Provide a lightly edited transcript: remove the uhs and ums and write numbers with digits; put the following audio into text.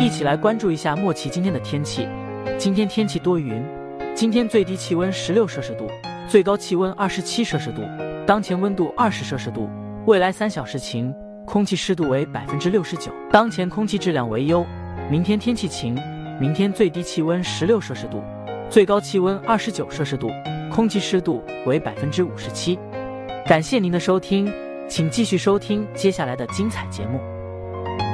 起来关注一下莫奇今天的天气。今天天气多云，今天最低气温16摄氏度，最高气温27摄氏度，当前温度20摄氏度。未来3小时晴，空气湿度为69%，当前空气质量为优。明天天气晴，明天最低气温16摄氏度，最高气温29摄氏度，空气湿度为57%。感谢您的收听，请继续收听接下来的精彩节目。